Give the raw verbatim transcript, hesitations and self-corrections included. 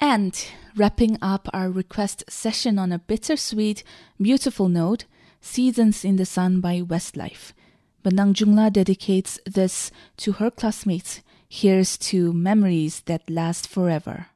And wrapping up our request session on a bittersweet, beautiful note, Seasons in the Sun by Westlife. Bandang Jungla dedicates this to her classmates. Here's to memories that last forever.